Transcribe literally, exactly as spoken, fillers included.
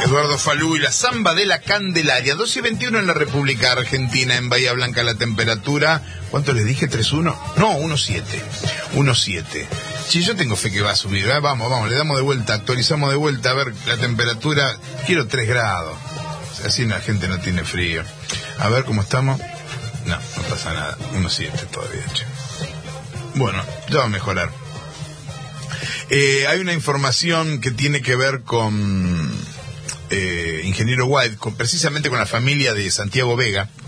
Eduardo Falú y la Zamba de la Candelaria. dos y veintiuno en la República Argentina, en Bahía Blanca la temperatura. ¿Cuánto les dije? ¿tres uno? No, uno siete. uno siete. Sí, yo tengo fe que va a subir, ¿eh? Vamos, vamos, le damos de vuelta, actualizamos de vuelta, a ver la temperatura. Quiero tres grados. Así la gente no tiene frío. A ver cómo estamos. No, no pasa nada. uno siete todavía, che. Bueno, ya va a mejorar. Eh, hay una información que tiene que ver con... Eh, ingeniero White, con, precisamente con la familia de Santiago Vega,